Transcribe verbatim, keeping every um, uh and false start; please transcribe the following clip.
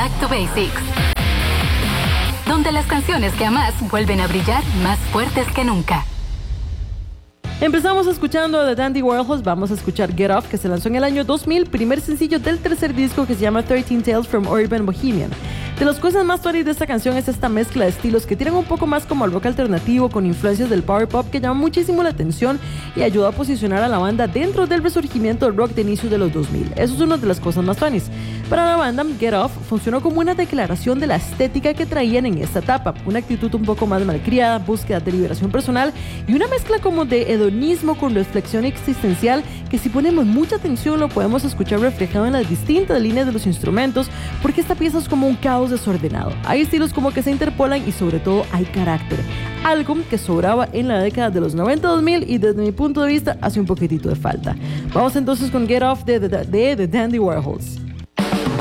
Back to Basics, donde las canciones que amas vuelven a brillar más fuertes que nunca. Empezamos escuchando a The Dandy Warhols, vamos a escuchar Get Off, que se lanzó en el año dos mil, primer sencillo del tercer disco que se llama thirteen Tales from Urban Bohemian. De las cosas más suaves de esta canción es esta mezcla de estilos que tienen un poco más como el rock alternativo con influencias del power pop que llama muchísimo la atención y ayuda a posicionar a la banda dentro del resurgimiento del rock de inicios de los dos mil. Eso es una de las cosas más funnies. Para la banda, Get Off funcionó como una declaración de la estética que traían en esta etapa, una actitud un poco más malcriada, búsqueda de liberación personal y una mezcla como de hedonismo con reflexión existencial que si ponemos mucha atención lo podemos escuchar reflejado en las distintas líneas de los instrumentos, porque esta pieza es como un caos desordenado. Hay estilos como que se interpolan y sobre todo hay carácter, algo que sobraba en la década de los noventa dos mil y desde mi punto de vista hace un poquitito de falta. Vamos entonces con Get Off de The Dandy Warhols.